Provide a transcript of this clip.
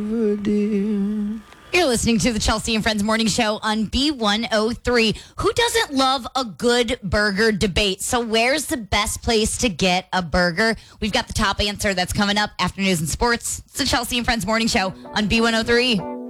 You're listening to the Chelsea and Friends Morning Show on B103. Who doesn't love a good burger debate? So where's the best place to get a burger? We've got the top answer that's coming up after news and sports. It's the Chelsea and Friends Morning Show on B103.